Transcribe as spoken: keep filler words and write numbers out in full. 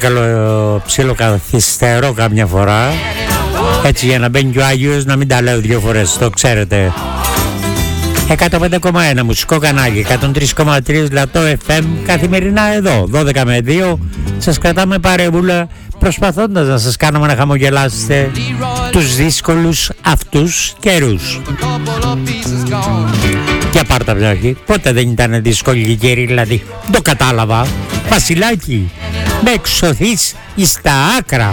Παρακαλώ, ψιλοκαθυστερώ κάμια φορά, έτσι για να μπαίνει και ο Άγιος, να μην τα λέω δύο φορές, το ξέρετε. εκατόν πέντε κόμμα ένα μουσικό κανάλι, εκατόν τρία κόμμα τρία Λατό εφ εμ, καθημερινά εδώ, δώδεκα με δύο, σας κρατάμε παρέμβουλα, προσπαθώντας να σας κάνουμε να χαμογελάσετε τους δύσκολους αυτούς καιρούς. Για πάρτα από την αρχή, πότε δεν ήταν δύσκολη η καιρή, δηλαδή, το κατάλαβα. Βασιλάκι, με εξωθείς εις τα άκρα.